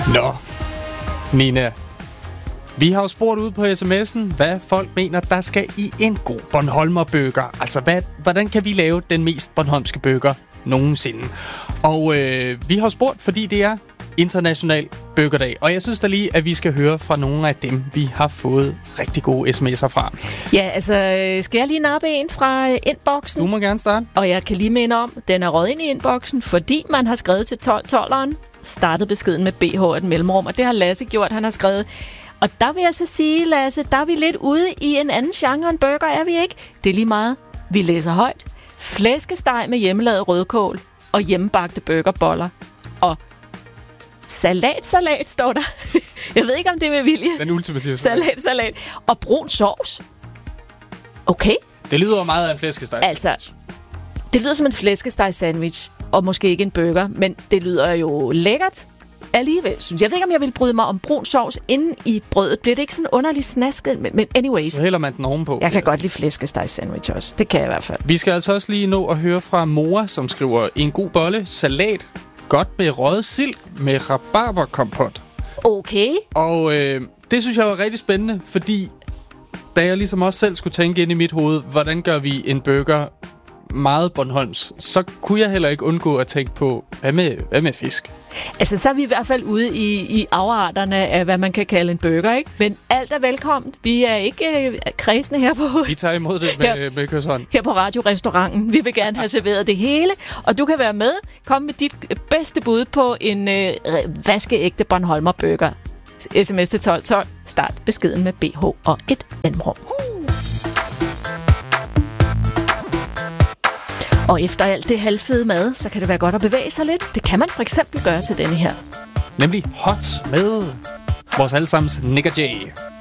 Nå, Nina. Vi har jo spurgt ud på sms'en, hvad folk mener, der skal i en god Bornholmer-burger. Altså, hvordan kan vi lave den mest bornholmske burger nogensinde? Og vi har spurgt, fordi det er International Burgerdag. Og jeg synes da lige, at vi skal høre fra nogle af dem, vi har fået rigtig gode sms'er fra. Ja, altså, skal jeg lige nappe en fra inboxen? Du må gerne starte. Og jeg kan lige minde om, den er røget ind i inboxen, fordi man har skrevet til 12'eren. Startet beskeden med BH et mellemrum, og det har Lasse gjort. Han har skrevet... Og der vil jeg så sige, Lasse, der er vi lidt ude i en anden genre end burger, er vi ikke? Det er lige meget. Vi læser højt. Flæskesteg med hjemmelavet rødkål og hjemmebagte burgerboller. Og salat, står der. Jeg ved ikke, om det er med vilje. Den ultimative salat. Og brun sovs. Okay. Det lyder meget af en flæskesteg. Altså, det lyder som en flæskesteg sandwich, og måske ikke en burger, men det lyder jo lækkert. Alligevel, synes jeg ved ikke, om jeg vil bryde mig om brun sovs inden i brødet. Bliver det ikke sådan underligt snasket? Men anyways. Så hælder man den ovenpå. Jeg kan godt lide flæskesteg sandwich også. Det kan jeg i hvert fald. Vi skal altså også lige nå at høre fra Mora, som skriver en god bolle, salat, godt med røget sild med rabarberkompot. Okay. Og det synes jeg var rigtig spændende, fordi da jeg ligesom også selv skulle tænke ind i mit hoved, hvordan gør vi en burger meget Bornholms, så kunne jeg heller ikke undgå at tænke på, hvad med fisk? Altså, så er vi i hvert fald ude i afarterne af, hvad man kan kalde en burger, ikke? Men alt er velkomment. Vi er ikke kredsende her på... Vi tager imod det med kysshånd. Her på Radiorestauranten. Vi vil gerne have serveret det hele, og du kan være med. Kom med dit bedste bud på en vaskeægte Bornholmer burger. SMS til 1212. Start beskeden med BH og et mellemrum. Og efter alt det halvfede mad, så kan det være godt at bevæge sig lidt. Det kan man for eksempel gøre til denne her. Nemlig hot med vores allesammens Nick og Jay.